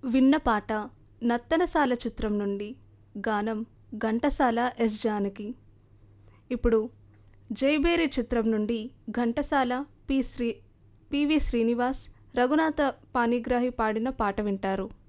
విన్న పాట నర్తనశాల చిత్రం నుండి. గానం ఘంటసాల ఎస్ జానకి. ఇప్పుడు జైబేరి చిత్రం నుండి ఘంటసాల పివి శ్రీనివాస్, రఘునాథ పాణిగ్రాహి పాడిన పాట వింటారు.